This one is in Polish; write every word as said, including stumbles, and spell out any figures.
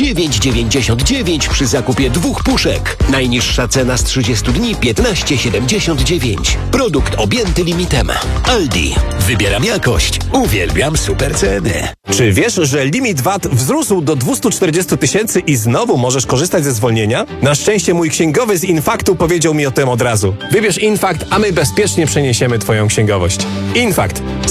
dziewięć dziewięćdziesiąt dziewięć przy zakupie dwóch puszek. Najniższa cena z trzydziestu dni piętnaście siedemdziesiąt dziewięć. Produkt objęty limitem. Aldi. Wybieram jakość. Uwielbiam super ceny. Czy wiesz, że limit V A T wzrósł do dwieście czterdzieści tysięcy i znowu możesz korzystać ze zwolnienia? Na szczęście mój księgowy z Infaktu powiedział mi o tym od razu. Wybierz Infakt, a my bezpiecznie przeniesiemy twoją księgowość. Infakt.